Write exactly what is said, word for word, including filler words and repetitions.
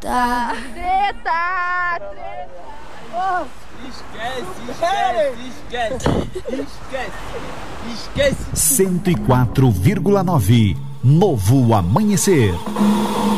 Treta! Treta! Treta! Oh. Esquece, esquece, esquece, esquece, esquece. cento e quatro vírgula nove Novo Amanhecer.